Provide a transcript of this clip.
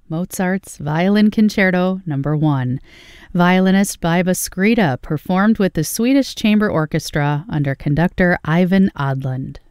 Mozart's Violin Concerto No. 1. Violinist Biba Skrita performed with the Swedish Chamber Orchestra under conductor Ivan Odland.